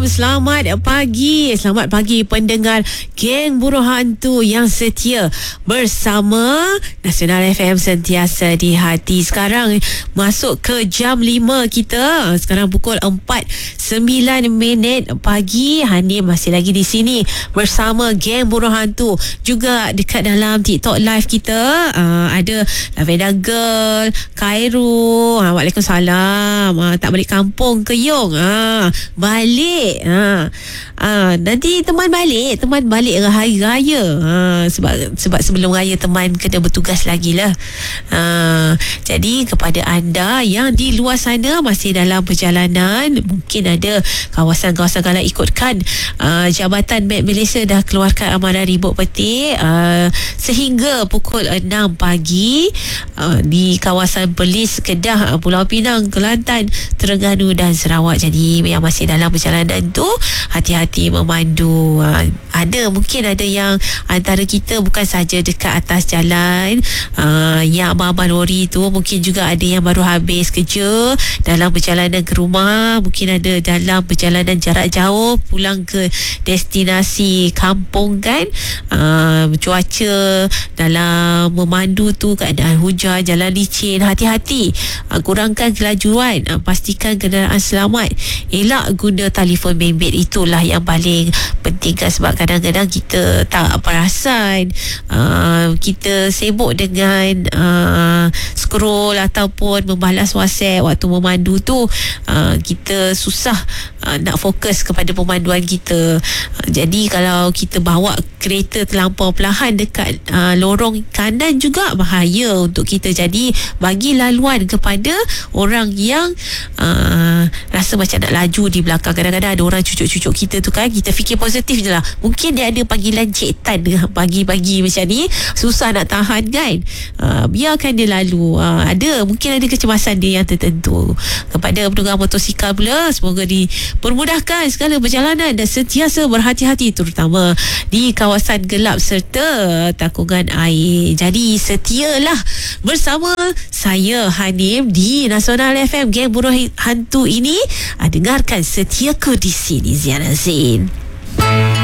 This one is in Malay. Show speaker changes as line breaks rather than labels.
Selamat pagi. Selamat pagi pendengar Geng Buruh Hantu yang setia bersama Nasional FM sentiasa di hati. Sekarang masuk ke jam 5 kita. Sekarang pukul 4:09 pagi. Hani masih lagi di sini bersama Geng Buruh Hantu. Juga dekat dalam TikTok live kita ada Lavenda Girl, Khairul. Waalaikumsalam. Tak balik kampung ke Yung? Balik. Nanti teman balik hari raya. Sebab sebelum raya teman kena bertugas lagi lah. Jadi kepada anda yang di luar sana masih dalam perjalanan, mungkin ada kawasan-kawasan kalau ikutkan Jabatan Med Malaysia dah keluarkan amaran ribut petik sehingga pukul 6 pagi di kawasan Perlis, Kedah, Pulau Pinang, Kelantan, Terengganu dan Sarawak. Jadi yang masih dalam perjalanan tu hati-hati memandu. Mungkin ada yang antara kita bukan saja dekat atas jalan, yang abang-abang lori tu, mungkin juga ada yang baru habis kerja dalam perjalanan ke rumah, mungkin ada dalam perjalanan jarak jauh pulang ke destinasi kampung kan. Cuaca dalam memandu tu keadaan hujan, jalan licin, hati-hati, kurangkan kelajuan, pastikan kenderaan selamat, elak guna telefon bimbit. Itulah yang paling penting kan, sebab kadang-kadang kita tak perasan, kita sibuk dengan scroll ataupun membalas WhatsApp waktu memandu tu, kita susah nak fokus kepada pemanduan kita. Jadi kalau kita bawa kereta terlampau perlahan dekat lorong kanan juga bahaya untuk kita. Jadi bagi laluan kepada orang yang rasa macam nak laju di belakang. Kadang-kadang ada orang cucuk-cucuk kita tu kan, kita fikir positif je lah. Mungkin dia ada panggilan Cik Tan pagi-pagi macam ni, susah nak tahan kan. Biarkan dia lalu. Mungkin ada kecemasan dia yang tertentu. Kepada penunggang motosikal pula, semoga dipermudahkan segala perjalanan dan sentiasa berhati-hati, terutama di kawasan gelap serta takungan air. Jadi setialah bersama saya Hanim di Nasional FM Geng Buruh Hantu ini. Dengarkan setiaku di sini, Ziana Zain.